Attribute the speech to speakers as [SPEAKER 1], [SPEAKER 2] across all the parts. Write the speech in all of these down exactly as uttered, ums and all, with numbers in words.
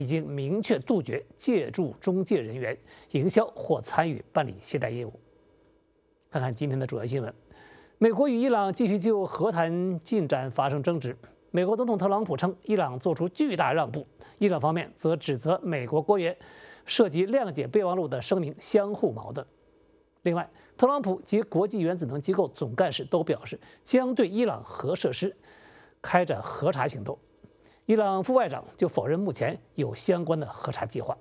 [SPEAKER 1] 已经明确杜绝借助中介人员营销或参与办理携带业务。看看今天的主要新闻：美国与伊朗继续就和谈进展发生争执。美国总统特朗普称，伊朗做出巨大让步，伊朗方面则指责美国官员涉及谅解备忘录的声明相互矛盾。另外，特朗普及国际原子能机构总干事都表示，将对伊朗核设施开展核查行动。伊朗副外长就否认目前有相关的核查计划。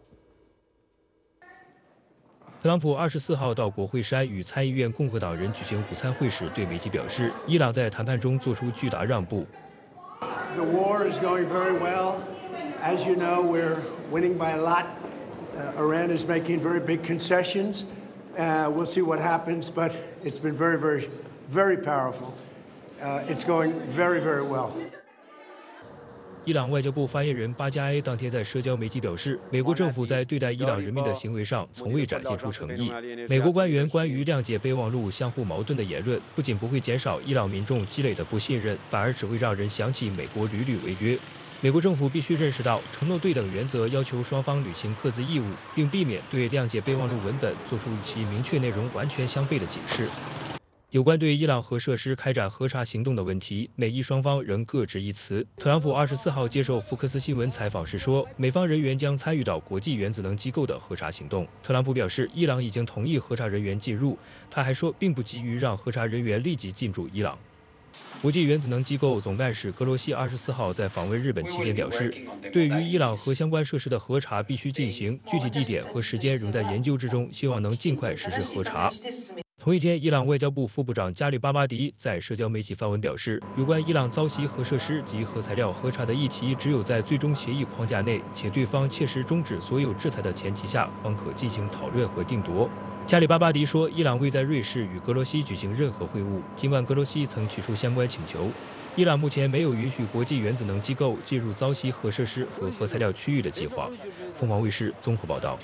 [SPEAKER 2] 特朗普二十四号到国会山与参议院共和党人举行午餐会时，对媒体表示，伊朗在谈判中做出巨大让步。
[SPEAKER 3] The war is going very well. As you know, we're winning by a lot. Uh, Iran is making very big concessions. Uh, we'll see what happens, but it's been very, very, very powerful. Uh, it's going very, very well.
[SPEAKER 2] 伊朗外交部发言人巴加埃当天在社交媒体表示，美国政府在对待伊朗人民的行为上从未展现出诚意。美国官员关于谅解备忘录相互矛盾的言论，不仅不会减少伊朗民众积累的不信任，反而只会让人想起美国屡屡违约。美国政府必须认识到，承诺对等原则要求双方履行各自义务，并避免对谅解备忘录文本做出与其明确内容完全相悖的解释。有关对伊朗核设施开展核查行动的问题，美伊双方仍各执一词。特朗普二十四号接受福克斯新闻采访时说，美方人员将参与到国际原子能机构的核查行动。特朗普表示，伊朗已经同意核查人员进入，他还说，并不急于让核查人员立即进驻伊朗。国际原子能机构总干事格罗西二十四号在访问日本期间表示，对于伊朗核相关设施的核查必须进行，具体地点和时间仍在研究之中，希望能尽快实施核查。同一天，伊朗外交部副部长加里巴巴迪在社交媒体发文表示，有关伊朗遭袭核设施及核材料核查的议题，只有在最终协议框架内，且对方切实终止所有制裁的前提下，方可进行讨论和定夺。加里巴巴迪说，伊朗未在瑞士与格罗西举行任何会晤，尽管格罗西曾提出相关请求。伊朗目前没有允许国际原子能机构进入遭袭核设施和核材料区域的计划。凤凰卫视综合报道。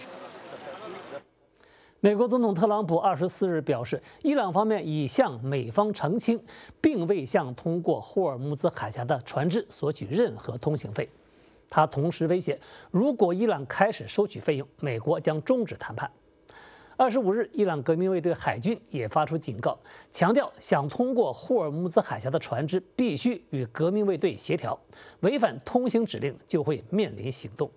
[SPEAKER 1] 美国总统特朗普二十四日表示，伊朗方面已向美方澄清，并未向通过霍尔木兹海峡的船只索取任何通行费。他同时威胁，如果伊朗开始收取费用，美国将终止谈判。二十五日，伊朗革命卫队海军也发出警告，强调想通过霍尔木兹海峡的船只必须与革命卫队协调，违反通行指令就会面临行动。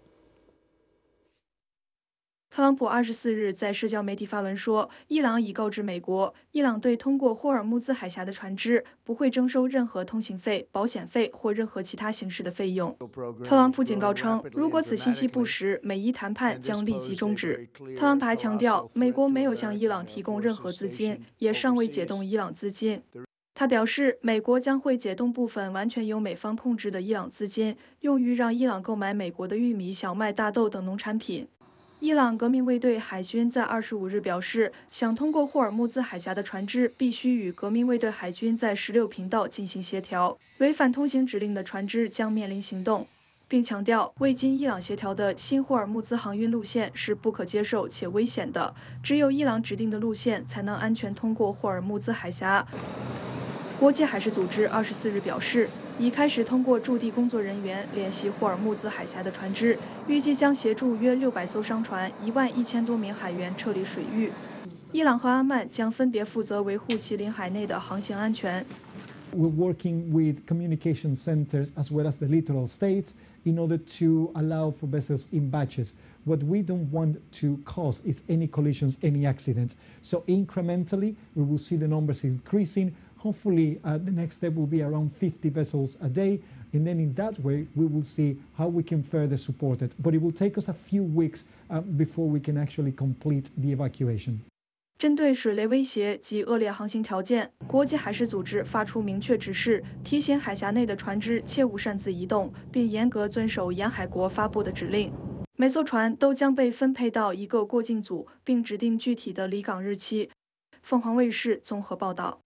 [SPEAKER 4] 特朗普二十四日在社交媒体发文说，伊朗已告知美国，伊朗对通过霍尔木兹海峡的船只不会征收任何通行费、保险费或任何其他形式的费用。特朗普警告称，如果此信息不实，美伊谈判将立即终止。特朗普还强调，美国没有向伊朗提供任何资金，也尚未解冻伊朗资金。他表示，美国将会解冻部分完全由美方控制的伊朗资金，用于让伊朗购买美国的玉米、小麦、大豆等农产品。伊朗革命卫队海军在二十五日表示，想通过霍尔木兹海峡的船只必须与革命卫队海军在十六频道进行协调，违反通行指令的船只将面临行动，并强调未经伊朗协调的新霍尔木兹航运路线是不可接受且危险的，只有伊朗指定的路线才能安全通过霍尔木兹海峡。国际海事组织二十四日表示，已开始通过驻地工作人员联系霍尔木兹海峡的船只，预计将协助约六百艘商船、一万一千多名海员撤离水域。伊朗和阿曼将分别负责维护其领海内的航行安全。
[SPEAKER 5] We're working with communication centers as well as the littoral states in order to allow for vessels in batches. What we don't want to cause is any collisions, any accidents. So incrementally, we will see the numbers increasing. Hopefully, uh, the next step will be around fifty vessels a day. And then in that way, we will see how we can further support it. But it will take us a few weeks uh, before we can actually complete the evacuation.
[SPEAKER 4] 针对水雷威胁及恶劣航行条件，国际海事组织发出明确指示，提醒海峡内的船只切勿擅自移动，并严格遵守沿海国发布的指令。每艘船都将被分配到一个过境组，并指定具体的离港日期。凤凰卫视综合报道。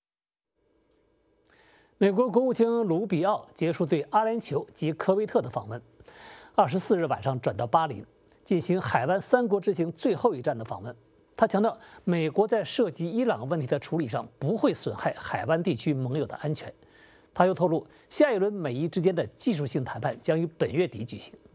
[SPEAKER 1] 美国国务卿卢比奥结束对阿联酋及科威特的访问，二十四日晚上转到巴林，进行海湾三国之行最后一站的访问。他强调，美国在涉及伊朗问题的处理上不会损害海湾地区盟友的安全。他又透露，下一轮美伊之间的技术性谈判将于本月底举行。